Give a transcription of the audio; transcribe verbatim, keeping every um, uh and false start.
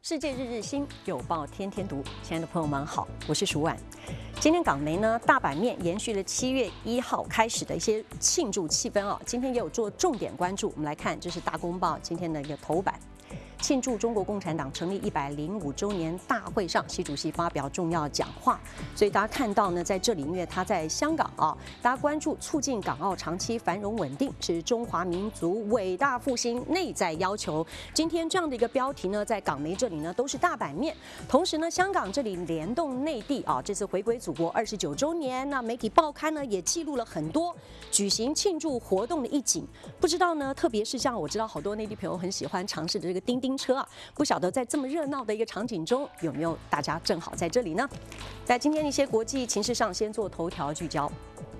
世界日日新，有报天天读。亲爱的朋友们好，我是舒婉。今天港媒呢大版面延续了七月一号开始的一些庆祝气氛哦，今天也有做重点关注。我们来看，这是大公报今天的一个头版。 庆祝中国共产党成立一百零五周年大会上，习主席发表重要讲话。所以大家看到呢，在这里，因为他在香港啊，大家关注促进港澳长期繁荣稳定是中华民族伟大复兴内在要求。今天这样的一个标题呢，在港媒这里呢都是大版面。同时呢，香港这里联动内地啊，这次回归祖国二十九周年，那媒体报刊呢也记录了很多举行庆祝活动的一景。不知道呢，特别是像我知道好多内地朋友很喜欢尝试的这个叮叮 车啊，不晓得在这么热闹的一个场景中，有没有大家正好在这里呢？在今天一些国际情势上，先做头条聚焦。